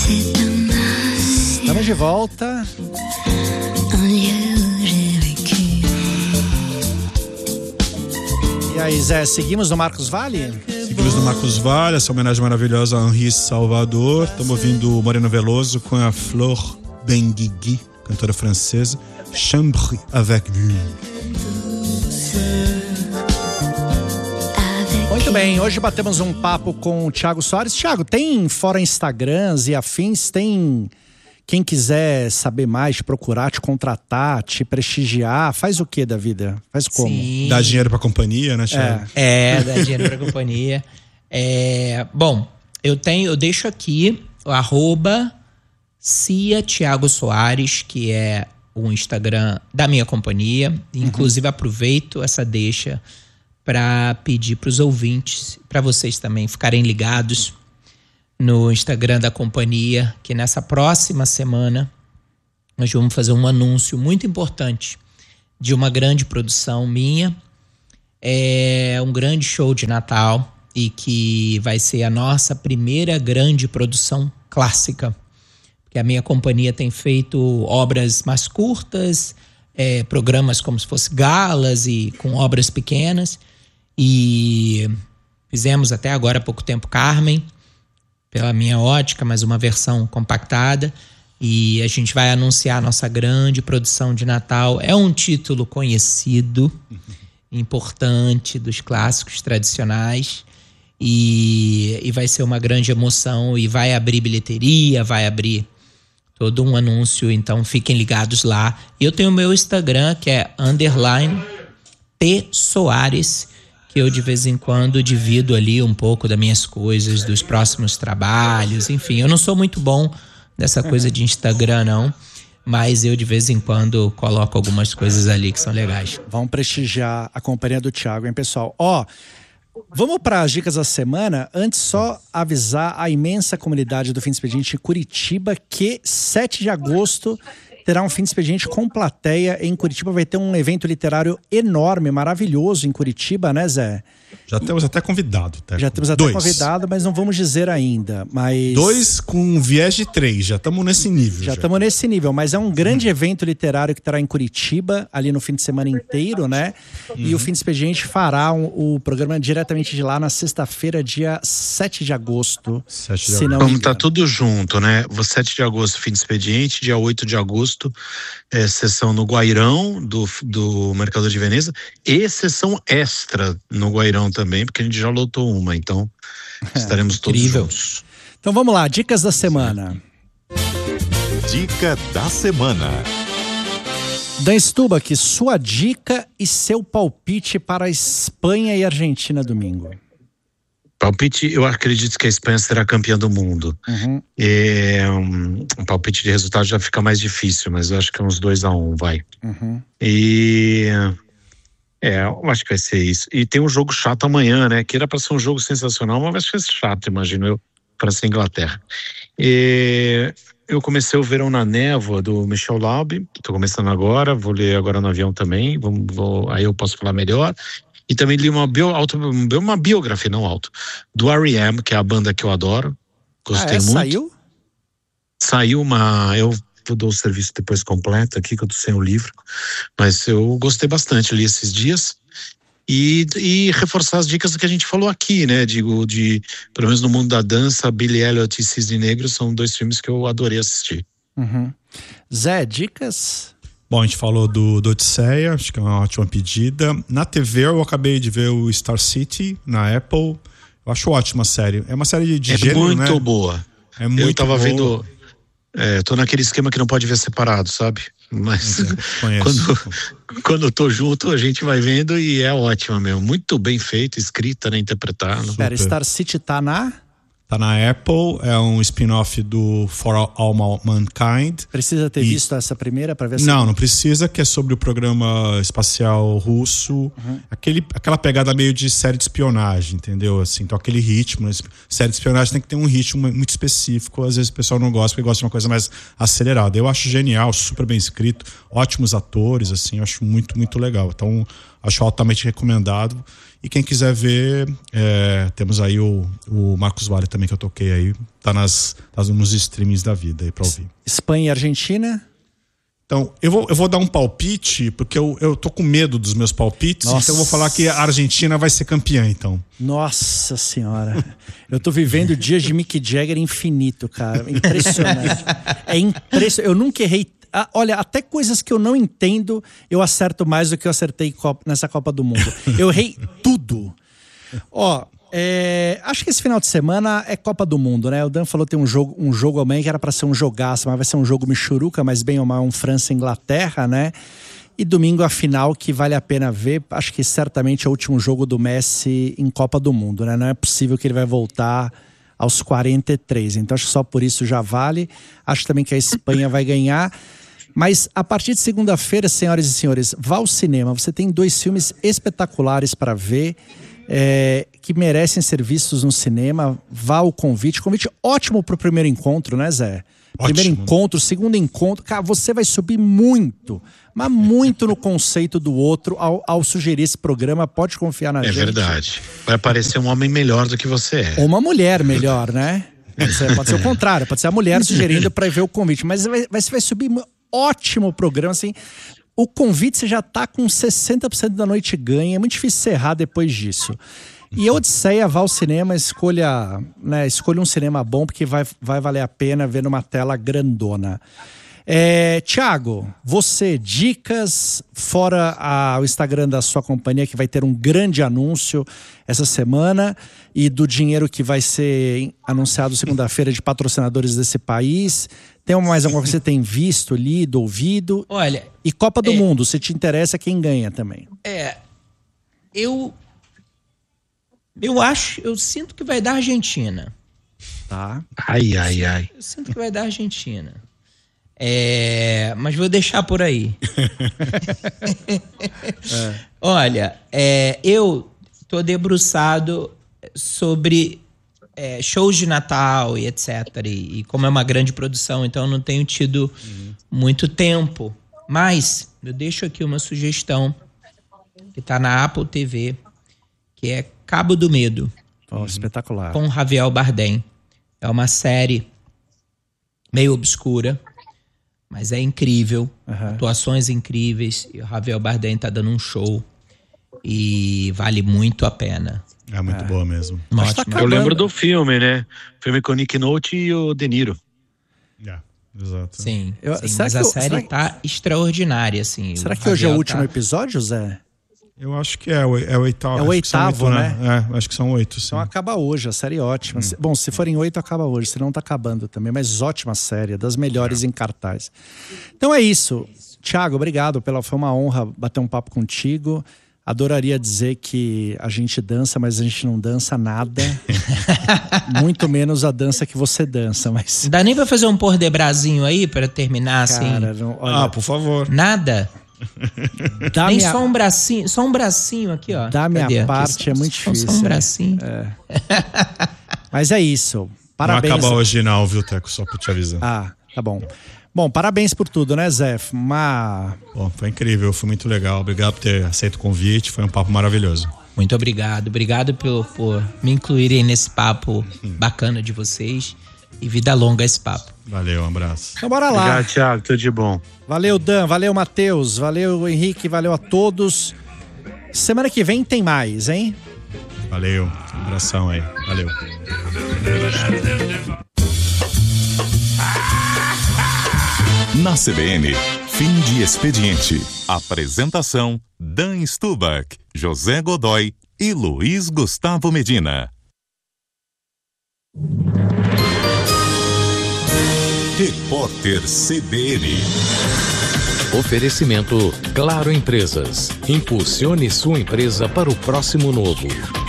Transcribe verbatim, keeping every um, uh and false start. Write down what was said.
Estamos de volta. E aí, Zé, seguimos no Marcos Valle? Seguimos no Marcos Valle, essa homenagem maravilhosa a Henri Salvador. Estamos ouvindo o Moreno Veloso com a Flor Benguigui, cantora francesa. Chambre avec vous. Muito bem, hoje batemos um papo com o Thiago Soares. Thiago, tem fora Instagrams e afins, tem quem quiser saber mais, te procurar, te contratar, te prestigiar, faz o que da vida? Faz como? Sim. Dá dinheiro pra companhia, né, Thiago? É, é dá dinheiro pra companhia. É, bom, eu tenho, eu deixo aqui o arroba Cia Thiago Soares, que é o Instagram da minha companhia. Inclusive, uhum. aproveito essa deixa para pedir para os ouvintes, para vocês também ficarem ligados no Instagram da companhia, que nessa próxima semana nós vamos fazer um anúncio muito importante de uma grande produção minha. É um grande show de Natal e que vai ser a nossa primeira grande produção clássica. Porque a minha companhia tem feito obras mais curtas, é, programas como se fosse galas e com obras pequenas. E fizemos até agora há pouco tempo Carmen, pela minha ótica, mas uma versão compactada. E a gente vai anunciar a nossa grande produção de Natal. É um título conhecido, importante, dos clássicos tradicionais. E, e vai ser uma grande emoção e vai abrir bilheteria, vai abrir todo um anúncio, então fiquem ligados lá. E eu tenho o meu Instagram, que é underline T Soares, que eu de vez em quando divido ali um pouco das minhas coisas, dos próximos trabalhos, enfim. Eu não sou muito bom nessa coisa de Instagram, não, mas eu de vez em quando coloco algumas coisas ali que são legais. Vamos prestigiar a companhia do Thiago, hein, pessoal? Ó, vamos para as dicas da semana. Antes, só avisar a imensa comunidade do Fim de Expediente em Curitiba que sete de agosto terá um Fim de Expediente com plateia em Curitiba. Vai ter um evento literário enorme, maravilhoso em Curitiba, né, Zé? Já temos até convidado. Tá? Já temos até Dois. convidado, mas não vamos dizer ainda. Mas... Dois com viés de três, já estamos nesse nível. Já estamos nesse nível, mas é um grande uhum. evento literário que terá em Curitiba, ali no fim de semana inteiro, né? Uhum. E o Fim de Expediente fará um, o programa diretamente de lá na sexta-feira, dia sete de agosto. sete de agosto. Vamos estar tudo junto, né? sete de agosto, Fim de Expediente, dia oito de agosto, é, sessão no Guairão, do, do Mercador de Veneza, e sessão extra no Guairão também, porque a gente já lotou uma, então estaremos é, todos juntos. Então vamos lá, dicas da semana. Dica da semana. Dan Stubach, sua dica e seu palpite para a Espanha e Argentina domingo. Palpite, eu acredito que a Espanha será campeã do mundo. Uhum. É, um, um palpite de resultado já fica mais difícil, mas eu acho que é uns dois a um, vai. Uhum. E... É, eu acho que vai ser isso. E tem um jogo chato amanhã, né? Que era para ser um jogo sensacional, mas vai ser chato, imagino eu, para ser Inglaterra. E eu comecei o Verão na Névoa, do Michel Laube. Tô começando agora, vou ler agora no avião também. Vou, vou, aí eu posso falar melhor. E também li uma, bio, auto, uma biografia, não auto, do R E M, que é a banda que eu adoro. Gostei ah, é? muito. Saiu? Saiu uma... Eu, Eu dou o serviço depois completo aqui, que eu tô sem o livro, mas eu gostei bastante ali esses dias e, e reforçar as dicas do que a gente falou aqui, né, digo, de, pelo menos no mundo da dança, Billy Elliot e Cisne Negro são dois filmes que eu adorei assistir. Uhum. Zé, dicas? Bom, a gente falou do, do Odisseia, acho que é uma ótima pedida. Na T V eu acabei de ver o Star City, na Apple, eu acho ótima a série, é uma série de é gênero, né? É muito boa. É muito eu tava boa. vendo... É, tô naquele esquema que não pode ver separado, sabe? Mas quando, quando eu tô junto, a gente vai vendo e é ótima mesmo. Muito bem feito, escrita, né? Interpretada. Espera, Star City tá na... Tá na Apple, é um spin-off do For All Mankind. Precisa ter e... visto essa primeira para ver se... Não, não precisa, que é sobre o programa espacial russo. Uhum. Aquele, aquela pegada meio de série de espionagem, entendeu? Assim, então aquele ritmo, né? Série de espionagem tem que ter um ritmo muito específico. Às vezes o pessoal não gosta, porque gosta de uma coisa mais acelerada. Eu acho genial, super bem escrito, ótimos atores, assim, eu acho muito, muito legal. Então, acho altamente recomendado. E quem quiser ver, é, temos aí o, o Marcos Valle também, que eu toquei aí. Tá nas, tá nos streamings da vida aí pra ouvir. Espanha e Argentina? Então, eu vou, eu vou dar um palpite, porque eu, eu tô com medo dos meus palpites. Nossa. Então eu vou falar que a Argentina vai ser campeã, então. Nossa senhora. Eu tô vivendo dias de Mick Jagger infinito, cara. Impressionante. É impressionante. Eu nunca errei. Ah, olha, até coisas que eu não entendo, eu acerto mais do que eu acertei nessa Copa do Mundo. Eu errei tudo. Ó, é, acho que esse final de semana é Copa do Mundo, né? O Dan falou que tem um jogo, um jogo amanhã que era pra ser um jogaço, mas vai ser um jogo michuruca, mas bem ou mal um França e Inglaterra, né? E domingo a final que vale a pena ver. Acho que certamente é o último jogo do Messi em Copa do Mundo, né? Não é possível que ele vai voltar aos quarenta e três. Então acho que só por isso já vale. Acho também que a Espanha vai ganhar. Mas a partir de segunda-feira, senhoras e senhores, vá ao cinema. Você tem dois filmes espetaculares para ver, é, que merecem ser vistos no cinema. Vá ao convite. Convite ótimo pro primeiro encontro, né, Zé? Ótimo. Primeiro encontro, segundo encontro. Cara, você vai subir muito, mas muito no conceito do outro ao, ao sugerir esse programa. Pode confiar na é gente. É verdade. Vai aparecer um homem melhor do que você é. Ou uma mulher melhor, né? Pode ser, pode ser o contrário. Pode ser a mulher sugerindo para ver o convite. Mas vai, você vai subir... Ótimo programa, assim. O convite você já tá com sessenta por cento da noite ganha. É muito difícil você errar depois disso. E a Odisseia, vá ao cinema, escolha, né, escolha um cinema bom, porque vai, vai valer a pena ver numa tela grandona. É, Thiago, você, dicas, fora a, o Instagram da sua companhia, que vai ter um grande anúncio essa semana, e do dinheiro que vai ser anunciado segunda-feira de patrocinadores desse país. Tem mais alguma coisa que você tem visto, lido, ouvido? Olha... E Copa do é, Mundo, se te interessa, quem ganha também? É, eu... Eu acho, eu sinto que vai dar Argentina. Tá. Ai, ai, ai. Eu sinto que vai dar Argentina. É, mas vou deixar por aí. é. Olha, é, eu tô debruçado sobre é, shows de Natal e etcétera. E, e como é uma grande produção, então eu não tenho tido uhum. muito tempo. Mas eu deixo aqui uma sugestão que tá na Apple T V, que é Cabo do Medo. Oh, espetacular. Com Javier Bardem. É uma série meio obscura, mas é incrível. Uhum. Atuações incríveis. E o Javier Bardem tá dando um show. E vale muito a pena. É muito é. boa mesmo. Tá Eu lembro do filme, né? O filme com o Nick Nolte e o De Niro. É, exato. Sim, eu, sim mas a eu, série que... tá extraordinária, assim. Será que hoje é o último tá... episódio, Zé? Eu acho que é, é o oitavo. É o oitavo, oito, né? né? É, acho que são oito, sim. Então acaba hoje, a série é ótima. Hum. Bom, se forem oito, acaba hoje, senão tá acabando também. Mas ótima série, das melhores é. em cartaz. Então é isso. Thiago, obrigado. Pela... Foi uma honra bater um papo contigo. Adoraria dizer que a gente dança, mas a gente não dança nada. Muito menos a dança que você dança, mas... Não dá nem pra fazer um pôr de brasinho aí, pra terminar Cara, assim? Não, olha... Ah, por favor. Nada? Da Nem minha... só um bracinho, só um bracinho aqui, ó. Da minha Cadê? parte aqui, é muito só, difícil. Só um bracinho. É. Mas é isso. Parabéns. Não acaba hoje não, viu, Teco? Só pra te avisar. Ah, tá bom. Bom, parabéns por tudo, né, Zé? Uma... Bom, foi incrível, foi muito legal. Obrigado por ter aceito o convite, foi um papo maravilhoso. Muito obrigado. Obrigado por, por me incluírem nesse papo bacana de vocês. E vida longa esse papo. Valeu, um abraço. Então bora lá. Obrigado, Thiago, tudo de bom. Valeu, Dan, valeu, Matheus, valeu, Henrique, valeu a todos. Semana que vem tem mais, hein? Valeu, um abração aí, valeu. Na C B N, fim de expediente. Apresentação: Dan Stubach, José Godoy e Luiz Gustavo Medina. Repórter C B N. Oferecimento Claro Empresas. Impulsione sua empresa para o próximo novo.